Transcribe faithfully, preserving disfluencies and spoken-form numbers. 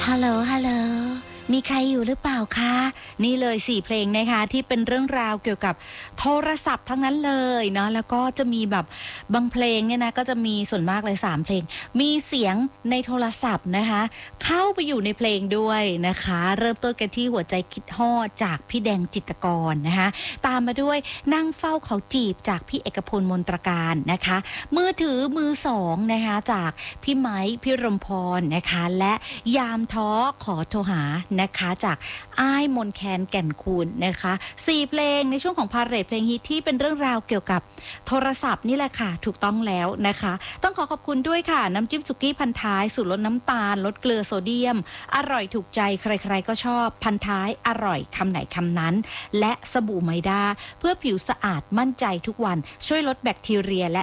ฮัลโหลฮัลโหลมีใครอยู่หรือเปล่าคะนี่เลยสี่เพลงนะคะที่เป็นเรื่องราวเกี่ยวกับโทรศัพท์ทั้งนั้นเลยเนาะแล้วก็จะมีแบบบางเพลงเนี่ยนะก็จะมีส่วนมากเลยสามเพลงมีเสียงในโทรศัพท์นะคะเข้าไปอยู่ในเพลงด้วยนะคะเริ่มต้นกันที่หัวใจคิดฮอดจากพี่แดงจิตรกรนะคะตามมาด้วยนั่งเฝ้าเขาจีบจากพี่เอกพลมนตรการนะคะมือถือมือสองนะคะจากพี่ไม้พี่รมพรนะคะและยามท้อขอโทรหานะคะจากอ้ายมนแคนแก่นคูณนะคะสี่เพลงในช่วงของพาเหรดเพลงฮิตที่เป็นเรื่องราวเกี่ยวกับโทรศัพท์นี่แหละค่ะถูกต้องแล้วนะคะต้องขอขอบคุณด้วยค่ะน้ำจิ้มสุกี้พันท้ายสูตรลดน้ำตาลลดเกลือโซเดียมอร่อยถูกใจใครๆก็ชอบพันท้ายอร่อยคำไหนคำนั้นและสบู่ไมด้าเพื่อผิวสะอาดมั่นใจทุกวันช่วยลดแบคทีเรียและ